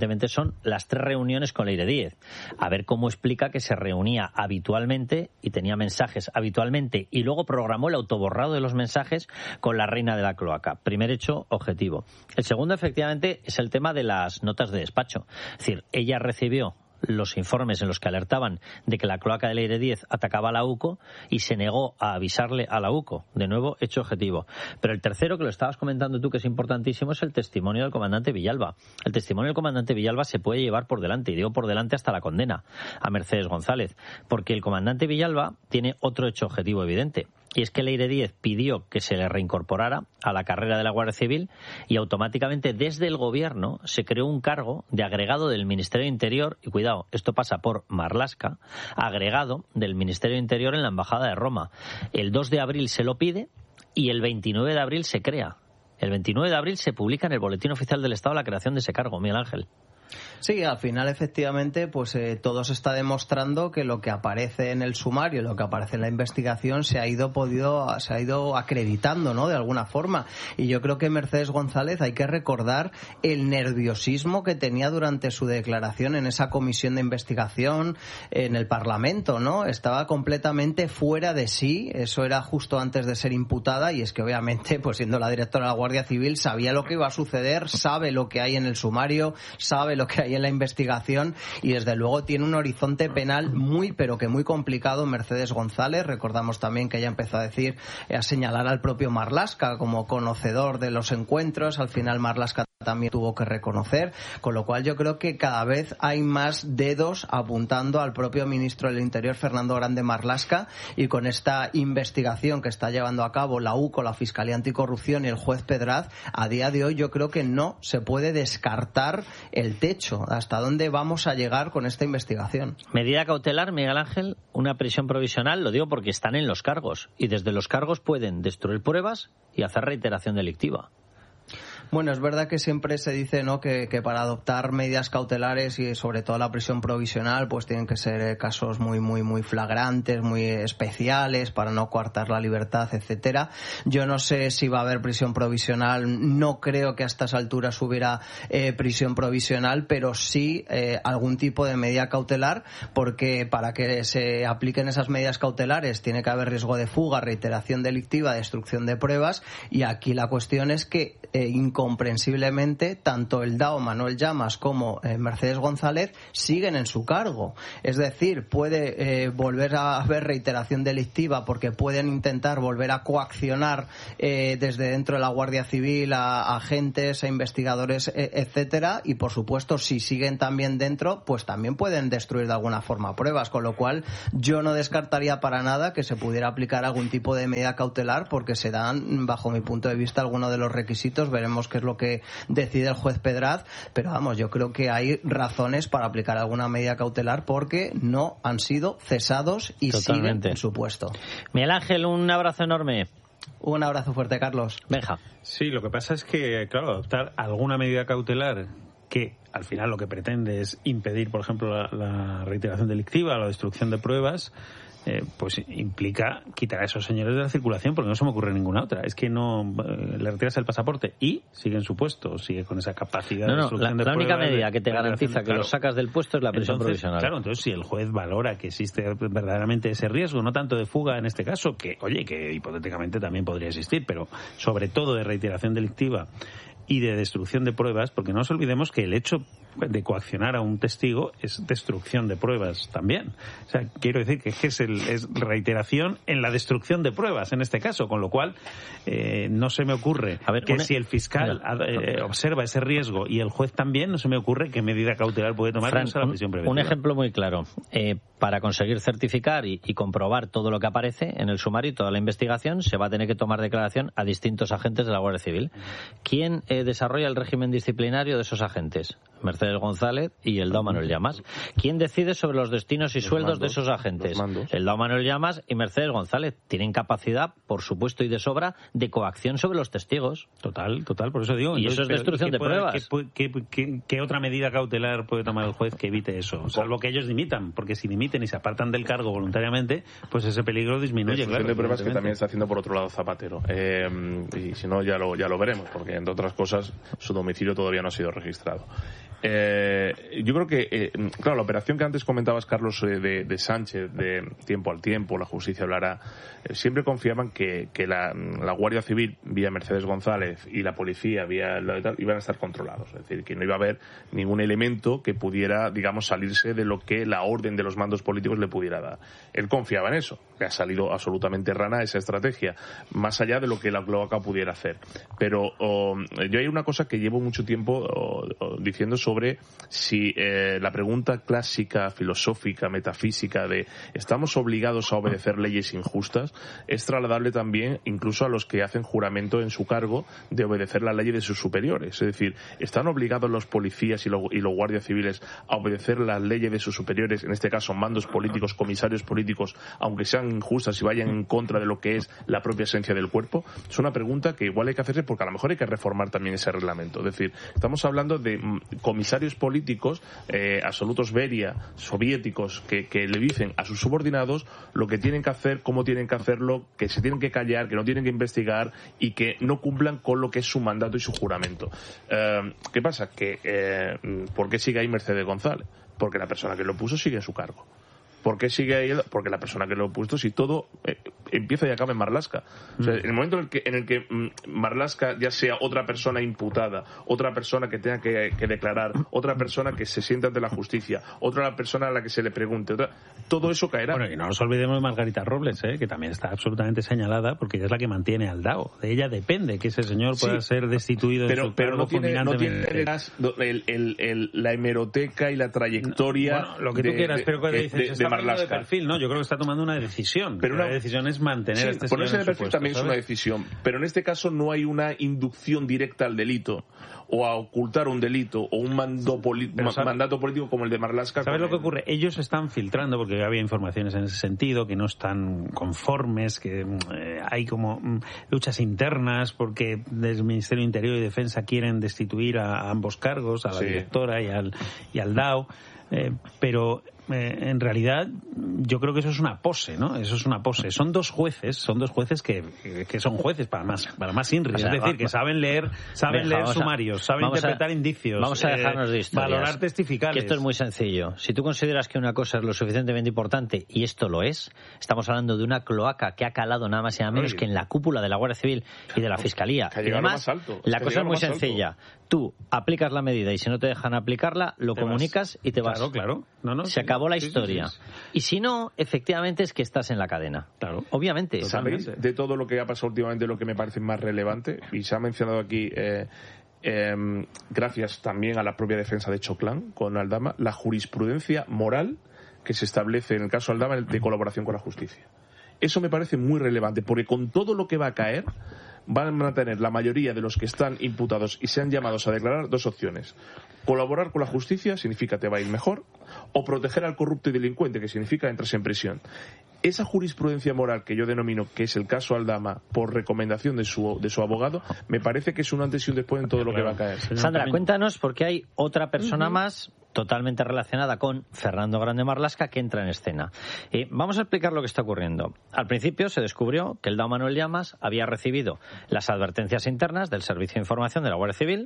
evidentemente son las tres reuniones con Leire Díez. A ver cómo explica que se reunía habitualmente y tenía mensajes habitualmente y luego programó el autoborrado de los mensajes con la reina de la cloaca. Primer hecho objetivo. El segundo, efectivamente, es el tema de las notas de despacho. Es decir, ella recibió los informes en los que alertaban de que la cloaca de Leire Díez atacaba a la UCO y se negó a avisarle a la UCO. De nuevo, hecho objetivo. Pero el tercero, que lo estabas comentando tú, que es importantísimo, es el testimonio del comandante Villalba. El testimonio del comandante Villalba se puede llevar por delante, y digo por delante hasta la condena a Mercedes González, porque el comandante Villalba tiene otro hecho objetivo evidente. Y es que Leire Díez pidió que se le reincorporara a la carrera de la Guardia Civil y automáticamente desde el gobierno se creó un cargo de agregado del Ministerio de Interior, y cuidado, esto pasa por Marlaska, agregado del Ministerio de Interior en la Embajada de Roma. El dos de abril se lo pide y el veintinueve de abril se crea. El veintinueve de abril se publica en el Boletín Oficial del Estado la creación de ese cargo, Miguel Ángel. Sí, al final efectivamente pues eh, todo se está demostrando que lo que aparece en el sumario, lo que aparece en la investigación se ha ido podido se ha ido acreditando, ¿no?, de alguna forma. Y yo creo que Mercedes González, hay que recordar el nerviosismo que tenía durante su declaración en esa comisión de investigación en el Parlamento, ¿no? Estaba completamente fuera de sí. Eso era justo antes de ser imputada, y es que obviamente, pues siendo la directora de la Guardia Civil, sabía lo que iba a suceder, sabe lo que hay en el sumario, sabe lo que hay en la investigación, y desde luego tiene un horizonte penal muy pero que muy complicado Mercedes González. Recordamos también que ella empezó a decir, a señalar al propio Marlaska como conocedor de los encuentros. Al final Marlaska también tuvo que reconocer, con lo cual yo creo que cada vez hay más dedos apuntando al propio ministro del Interior, Fernando Grande Marlaska, y con esta investigación que está llevando a cabo la UCO, la Fiscalía Anticorrupción y el juez Pedraz, a día de hoy yo creo que no se puede descartar el techo, hasta dónde vamos a llegar con esta investigación. Medida cautelar, Miguel Ángel, una prisión provisional, lo digo porque están en los cargos, y desde los cargos pueden destruir pruebas y hacer reiteración delictiva. Bueno, es verdad que siempre se dice, ¿no?, que, que para adoptar medidas cautelares y sobre todo la prisión provisional, pues tienen que ser casos muy, muy, muy flagrantes, muy especiales, para no coartar la libertad, etcétera. Yo no sé si va a haber prisión provisional, no creo que a estas alturas hubiera eh, prisión provisional, pero sí eh, algún tipo de medida cautelar, porque para que se apliquen esas medidas cautelares tiene que haber riesgo de fuga, reiteración delictiva, destrucción de pruebas, y aquí la cuestión es que eh, comprensiblemente tanto el D A O Manuel Llamas como eh, Mercedes González siguen en su cargo. Es decir, puede eh, volver a haber reiteración delictiva porque pueden intentar volver a coaccionar eh, desde dentro de la Guardia Civil a, a agentes, a investigadores, eh, etcétera, y por supuesto si siguen también dentro, pues también pueden destruir de alguna forma pruebas, con lo cual yo no descartaría para nada que se pudiera aplicar algún tipo de medida cautelar, porque se dan, bajo mi punto de vista, algunos de los requisitos. Veremos qué es lo que decide el juez Pedraz, pero vamos, yo creo que hay razones para aplicar alguna medida cautelar porque no han sido cesados y Totalmente. siguen en su puesto. Miguel Ángel, un abrazo enorme. Un abrazo fuerte, Carlos. Benja. Sí, lo que pasa es que, claro, adoptar alguna medida cautelar que al final lo que pretende es impedir, por ejemplo, la, la reiteración delictiva, la destrucción de pruebas, Eh, pues implica quitar a esos señores de la circulación, porque no se me ocurre ninguna otra. Es que no eh, le retiras el pasaporte y sigue en su puesto, sigue con esa capacidad no, de no, destrucción la, de la única pruebas, medida de, que te garantiza que claro. lo sacas del puesto es la prisión Entonces, provisional. Claro, entonces si el juez valora que existe verdaderamente ese riesgo, no tanto de fuga en este caso, que oye, que hipotéticamente también podría existir, pero sobre todo de reiteración delictiva y de destrucción de pruebas, porque no nos olvidemos que el hecho de coaccionar a un testigo es destrucción de pruebas también. O sea, quiero decir que es, el, es reiteración en la destrucción de pruebas en este caso, con lo cual eh, no se me ocurre a ver, que una... si el fiscal eh, observa ese riesgo y el juez también, no se me ocurre qué medida cautelar puede tomar. Fran, la prisión preventiva. Un ejemplo muy claro. Eh, para conseguir certificar y, y comprobar todo lo que aparece en el sumario y toda la investigación, se va a tener que tomar declaración a distintos agentes de la Guardia Civil. ¿Quién eh, desarrolla el régimen disciplinario de esos agentes? Mercedes González y el D A O Manuel Llamas. ¿Quién decide sobre los destinos y los sueldos mandos, de esos agentes? El D A O Manuel Llamas y Mercedes González. Tienen capacidad, por supuesto y de sobra, de coacción sobre los testigos. Total, total, por eso digo. Y entonces, eso es destrucción de puede, pruebas. ¿qué, qué, qué, ¿Qué otra medida cautelar puede tomar el juez que evite eso? Salvo que ellos dimitan, porque si dimiten y se apartan del cargo voluntariamente, pues ese peligro disminuye. Destrucción claro, de pruebas que también está haciendo por otro lado Zapatero. Eh, y si no, ya lo, ya lo veremos, porque entre otras cosas su domicilio todavía no ha sido registrado. Eh, yo creo que, eh, claro, la operación que antes comentabas, Carlos, eh, de, de Sánchez, de tiempo al tiempo, la justicia hablará, eh, siempre confiaban que, que la, la Guardia Civil, vía Mercedes González, y la policía, vía lo de tal, iban a estar controlados. Es decir, que no iba a haber ningún elemento que pudiera, digamos, salirse de lo que la orden de los mandos políticos le pudiera dar. Él confiaba en eso, que ha salido absolutamente rana esa estrategia, más allá de lo que la cloaca pudiera hacer. Pero oh, yo hay una cosa que llevo mucho tiempo oh, oh, diciendo sobre sobre si eh, la pregunta clásica, filosófica, metafísica de ¿estamos obligados a obedecer leyes injustas? Es trasladable también incluso a los que hacen juramento en su cargo de obedecer la ley de sus superiores. Es decir, ¿están obligados los policías y, lo, y los guardias civiles a obedecer las leyes de sus superiores, en este caso mandos políticos, comisarios políticos, aunque sean injustas y vayan en contra de lo que es la propia esencia del cuerpo? Es una pregunta que igual hay que hacerse porque a lo mejor hay que reformar también ese reglamento. Es decir, estamos hablando de comisarios comisarios políticos, eh, absolutos Beria, soviéticos, que, que le dicen a sus subordinados lo que tienen que hacer, cómo tienen que hacerlo, que se tienen que callar, que no tienen que investigar y que no cumplan con lo que es su mandato y su juramento. Eh, ¿Qué pasa? Que eh, ¿por qué sigue ahí Mercedes González? Porque la persona que lo puso sigue en su cargo. ¿Por qué sigue ahí? Porque la persona que lo ha puesto, si todo eh, empieza y acaba en Marlaska. O sea, en el momento en el que, en el que mm, Marlaska ya sea otra persona imputada, otra persona que tenga que, que declarar, otra persona que se sienta ante la justicia, otra persona a la que se le pregunte, otra, todo eso caerá. Bueno, y no nos olvidemos de Margarita Robles, ¿eh? Que también está absolutamente señalada porque ella es la que mantiene al D A O. De ella depende que ese señor pueda sí, ser destituido pero, de su pero cargo no tiene, no tiene fulminantemente. el, el, el, la hemeroteca y la trayectoria. Bueno, lo que tú de, quieras, pero cuando de, dices, de, está de Marlaska. De perfil, ¿no? Yo creo que está tomando una decisión. Pero una, la decisión es mantener sí, a este ponerse señor de en perfil su puesto, también ¿sabes? Es una decisión. Pero en este caso no hay una inducción directa al delito o a ocultar un delito o un mando poli- ma- mandato político como el de Marlaska. ¿Sabes lo que ocurre? Ellos están filtrando, porque había informaciones en ese sentido, que no están conformes, que eh, hay como mm, luchas internas, porque desde el Ministerio de Interior y Defensa quieren destituir a, a ambos cargos, a la sí. directora y al, y al D A O. Eh, pero eh, en realidad yo creo que eso es una pose, ¿no? Eso es una pose. Son dos jueces, son dos jueces que, que son jueces para más, para más INRI, o sea, es decir, va, que saben leer, saben leer sumarios, a, saben interpretar a, indicios, vamos a dejarnos eh, de historias, valorar testificales. Que esto es muy sencillo. Si tú consideras que una cosa es lo suficientemente importante, y esto lo es, estamos hablando de una cloaca que ha calado nada más y nada menos Oye. que en la cúpula de la Guardia Civil y de la Fiscalía. Y además, alto, la cosa es muy sencilla. Alto. Tú aplicas la medida y si no te dejan aplicarla, lo te comunicas vas. y te vas. Claro, claro. No, no, Se sí, acabó la sí, historia. Sí, sí, sí. Y si no, efectivamente es que estás en la cadena. Claro. Obviamente. ¿Sabéis de todo lo que ha pasado últimamente lo que me parece más relevante? Y se ha mencionado aquí, eh, eh, gracias también a la propia defensa de Choclán con Aldama, la jurisprudencia moral que se establece en el caso Aldama de colaboración con la justicia. Eso me parece muy relevante, porque con todo lo que va a caer, van a tener la mayoría de los que están imputados y sean llamados a declarar dos opciones. Colaborar con la justicia significa te va a ir mejor, o proteger al corrupto y delincuente, que significa entras en prisión. Esa jurisprudencia moral que yo denomino que es el caso Aldama por recomendación de su, de su abogado, me parece que es un antes y un después en todo lo que va a caer. Sandra, cuéntanos, porque hay otra persona uh-huh. más totalmente relacionada con Fernando Grande Marlaska que entra en escena. Eh, vamos a explicar lo que está ocurriendo. Al principio se descubrió que el D A O Manuel Llamas había recibido las advertencias internas del Servicio de Información de la Guardia Civil,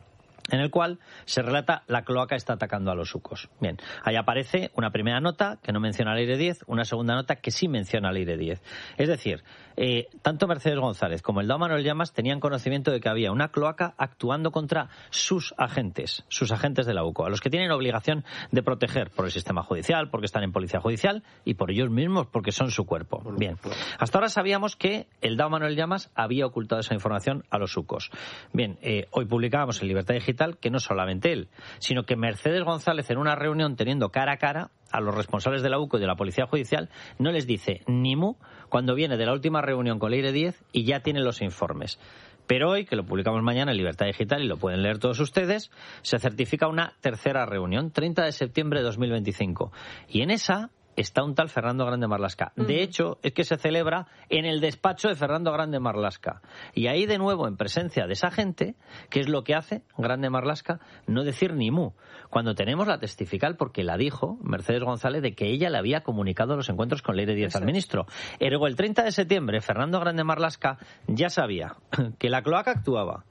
en el cual se relata la cloaca está atacando a los ucos. Bien, ahí aparece una primera nota que no menciona al Aire diez, una segunda nota que sí menciona al Aire diez. Es decir, eh, tanto Mercedes González como el D A O Manuel Llamas tenían conocimiento de que había una cloaca actuando contra sus agentes, sus agentes de la UCO, a los que tienen obligación de proteger por el sistema judicial, porque están en policía judicial y por ellos mismos porque son su cuerpo. Bien, hasta ahora sabíamos que el D A O Manuel Llamas había ocultado esa información a los ucos. Bien, eh, hoy publicábamos en Libertad Digital que no solamente él, sino que Mercedes González en una reunión teniendo cara a cara a los responsables de la UCO y de la Policía Judicial no les dice ni mu cuando viene de la última reunión con Leire diez y ya tiene los informes. Pero hoy, que lo publicamos mañana en Libertad Digital y lo pueden leer todos ustedes, se certifica una tercera reunión, treinta de septiembre de dos mil veinticinco. Y en esa está un tal Fernando Grande Marlaska. De hecho, es que se celebra en el despacho de Fernando Grande Marlaska. Y ahí, de nuevo, en presencia de esa gente, ¿qué es lo que hace Grande Marlaska? No decir ni mu. Cuando tenemos la testifical, porque la dijo Mercedes González, de que ella le había comunicado los encuentros con Leire diez al ministro. Ergo, el treinta de septiembre, Fernando Grande Marlaska ya sabía que la cloaca actuaba,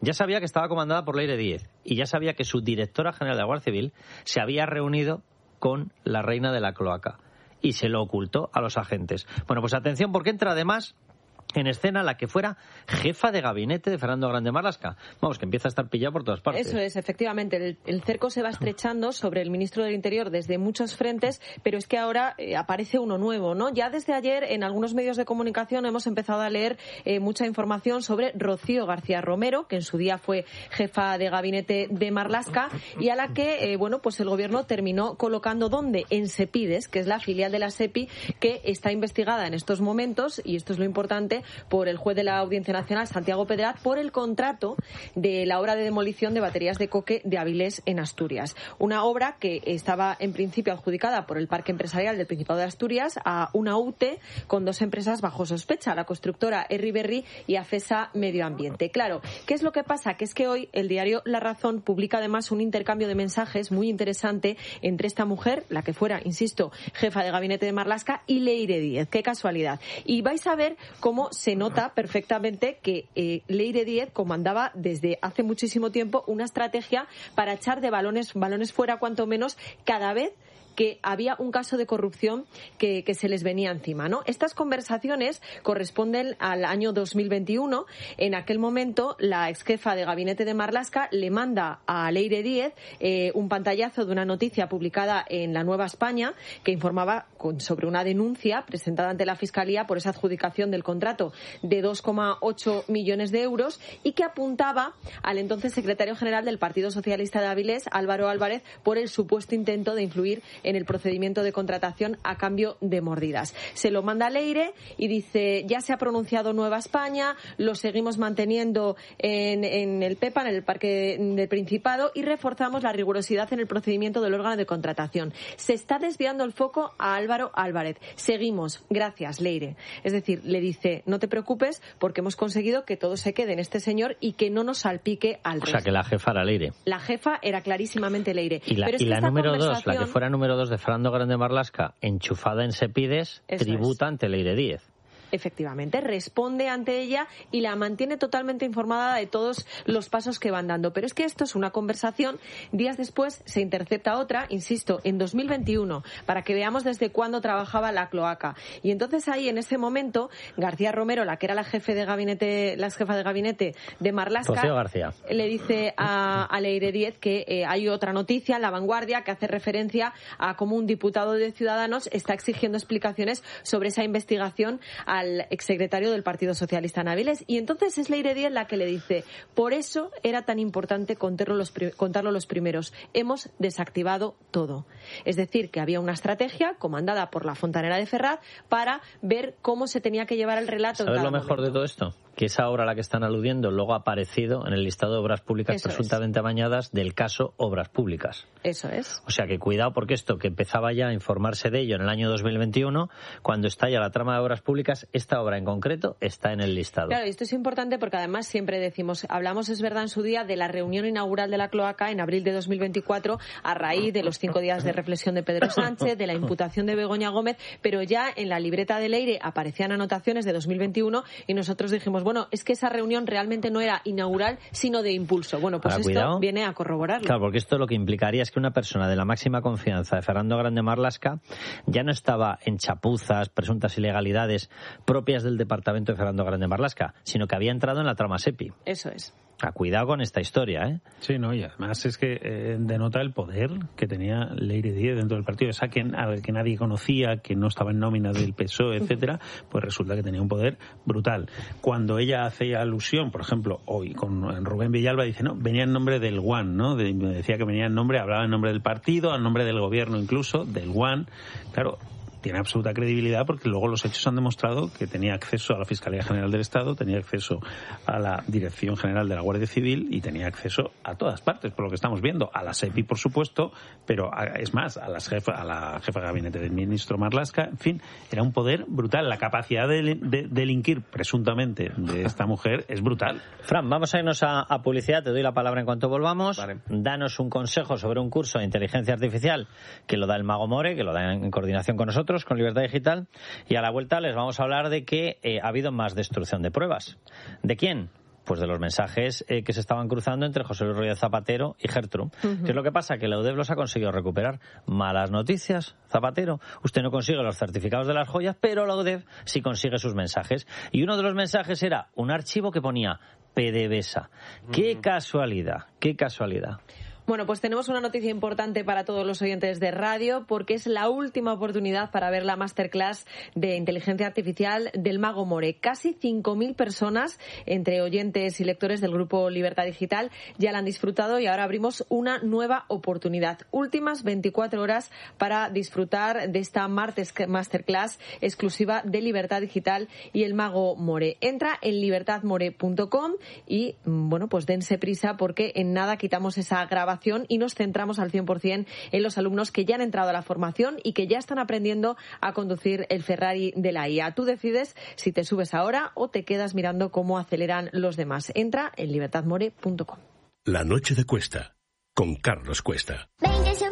ya sabía que estaba comandada por Leire Díez y ya sabía que su directora general de la Guardia Civil se había reunido con la reina de la cloaca y se lo ocultó a los agentes. Bueno, pues atención, porque entra además en escena la que fuera jefa de gabinete de Fernando Grande Marlaska. Vamos, que empieza a estar pillado por todas partes. Eso es, efectivamente. El, el cerco se va estrechando sobre el ministro del Interior desde muchos frentes, pero es que ahora eh, aparece uno nuevo, ¿no? Ya desde ayer en algunos medios de comunicación hemos empezado a leer eh, mucha información sobre Rocío García Romero, que en su día fue jefa de gabinete de Marlaska y a la que, eh, bueno, pues el gobierno terminó colocando ¿dónde? En Sepides, que es la filial de la SEPI, que está investigada en estos momentos, y esto es lo importante, por el juez de la Audiencia Nacional, Santiago Pedraz, por el contrato de la obra de demolición de baterías de coque de Avilés en Asturias. Una obra que estaba en principio adjudicada por el Parque Empresarial del Principado de Asturias a una U T E con dos empresas bajo sospecha, la constructora Erriberri y Afesa Medio Ambiente. Claro, ¿qué es lo que pasa? Que es que hoy el diario La Razón publica además un intercambio de mensajes muy interesante entre esta mujer, la que fuera, insisto, jefa de gabinete de Marlaska, y Leire Díez. Qué casualidad. Y vais a ver cómo se nota perfectamente que eh, Leire Díez comandaba desde hace muchísimo tiempo una estrategia para echar de balones, balones fuera, cuanto menos, cada vez que había un caso de corrupción que, que se les venía encima, ¿no? Estas conversaciones corresponden al año dos mil veintiuno. En aquel momento, la ex jefa de gabinete de Marlaska le manda a Leire Díez eh, un pantallazo de una noticia publicada en La Nueva España que informaba con, sobre una denuncia presentada ante la Fiscalía por esa adjudicación del contrato de dos coma ocho millones de euros y que apuntaba al entonces secretario general del Partido Socialista de Avilés, Álvaro Álvarez, por el supuesto intento de influir en el procedimiento de contratación a cambio de mordidas. Se lo manda a Leire y dice, ya se ha pronunciado Nueva España, lo seguimos manteniendo en, en el PEPA, en el Parque del Principado, y reforzamos la rigurosidad en el procedimiento del órgano de contratación. Se está desviando el foco a Álvaro Álvarez. Seguimos. Gracias, Leire. Es decir, le dice, no te preocupes porque hemos conseguido que todo se quede en este señor y que no nos salpique al resto. O sea, que la jefa era Leire. La jefa era clarísimamente Leire. Y la, Pero es y que la esta número conversación... dos, la que fuera número dos de Fernando Grande Marlaska, enchufada en Sepides, Eso tributa es. ante Leire Díez. Efectivamente, responde ante ella y la mantiene totalmente informada de todos los pasos que van dando. Pero es que esto es una conversación. Días después se intercepta otra, insisto, en dos mil veintiuno, para que veamos desde cuándo trabajaba la cloaca. Y entonces ahí, en ese momento, García Romero, la que era la jefe de gabinete, la jefa de gabinete de Marlaska, Rocío García, le dice a, a Leire Díez que eh, hay otra noticia en La Vanguardia que hace referencia a cómo un diputado de Ciudadanos está exigiendo explicaciones sobre esa investigación a al exsecretario del Partido Socialista en Avilés. Y entonces es Leire Díez la que le dice, por eso era tan importante contarlo los, contarlo los primeros. Hemos desactivado todo. Es decir, que había una estrategia comandada por la fontanera de Ferraz para ver cómo se tenía que llevar el relato. ¿Sabes en cada lo mejor momento. de todo esto? Que esa obra a la que están aludiendo luego ha aparecido en el listado de obras públicas Eso presuntamente amañadas del caso Obras Públicas. Eso es. O sea que cuidado, porque esto que empezaba ya a informarse de ello en el año dos mil veintiuno, cuando estalla la trama de obras públicas, esta obra en concreto está en el listado. Claro, y esto es importante porque además siempre decimos, hablamos, es verdad, en su día de la reunión inaugural de la cloaca en abril de dos mil veinticuatro a raíz de los cinco días de reflexión de Pedro Sánchez, de la imputación de Begoña Gómez, pero ya en la libreta de Leire aparecían anotaciones de dos mil veintiuno y nosotros dijimos, bueno, es que esa reunión realmente no era inaugural, sino de impulso. Bueno, pues Ahora, esto cuidado. viene a corroborarlo. Claro, porque esto lo que implicaría es que una persona de la máxima confianza de Fernando Grande Marlaska ya no estaba en chapuzas, presuntas ilegalidades propias del departamento de Fernando Grande Marlaska, sino que había entrado en la trama SEPI. Eso es. A cuidado con esta historia, ¿eh? Sí, no, y además es que eh, denota el poder que tenía Leire Díez dentro del partido. Esa que, a ver, que nadie conocía, que no estaba en nómina del P S O E, etcétera, pues resulta que tenía un poder brutal. Cuando ella hace alusión, por ejemplo, hoy con Rubén Villalba, dice, no, venía en nombre del U A N, ¿no? De, decía que venía en nombre, hablaba en nombre del partido, en nombre del gobierno incluso, del U A N. Claro, tiene absoluta credibilidad porque luego los hechos han demostrado que tenía acceso a la Fiscalía General del Estado, tenía acceso a la Dirección General de la Guardia Civil y tenía acceso a todas partes, por lo que estamos viendo, a la SEPI, por supuesto, pero a, es más, a, las jefa, a la jefa de gabinete del ministro Marlaska, en fin, era un poder brutal. La capacidad de, de, de delinquir, presuntamente, de esta mujer es brutal. Fran, vamos a irnos a, a publicidad, te doy la palabra en cuanto volvamos. Vale. Danos un consejo sobre un curso de inteligencia artificial que lo da el Mago More, que lo da en coordinación con nosotros, con Libertad Digital, y a la vuelta les vamos a hablar de que eh, ha habido más destrucción de pruebas. ¿De quién? pues de los mensajes eh, que se estaban cruzando entre José Luis Rodríguez Zapatero y Gertrude. Uh-huh. ¿Qué es lo que pasa? Que la U D E F los ha conseguido recuperar. Malas noticias, Zapatero. Usted no consigue los certificados de las joyas, pero la U D E F sí consigue sus mensajes. Y uno de los mensajes era un archivo que ponía PDVSA. ¡Qué casualidad! ¡Qué casualidad! Bueno, pues tenemos una noticia importante para todos los oyentes de radio, porque es la última oportunidad para ver la masterclass de inteligencia artificial del Mago More. Casi cinco mil personas, entre oyentes y lectores del grupo Libertad Digital, ya la han disfrutado y ahora abrimos una nueva oportunidad. Últimas veinticuatro horas para disfrutar de esta martes masterclass exclusiva de Libertad Digital y el Mago More. Entra en libertad more punto com y, bueno, pues dense prisa porque en nada quitamos esa grabación y nos centramos al cien por ciento en los alumnos que ya han entrado a la formación y que ya están aprendiendo a conducir el Ferrari de la I A. Tú decides si te subes ahora o te quedas mirando cómo aceleran los demás. Entra en libertad more punto com. La noche de Cuesta, con Carlos Cuesta. veinte